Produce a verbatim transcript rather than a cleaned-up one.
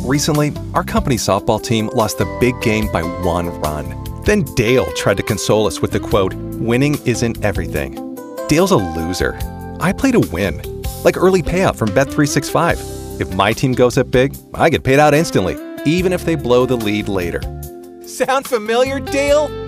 Recently, our company softball team lost the big game by one run. Then Dale tried to console us with the quote, "Winning isn't everything." Dale's a loser. I play to win. Like early payout from Bet three sixty-five. If my team goes up big, I get paid out instantly, even if they blow the lead later. Sound familiar, Dale?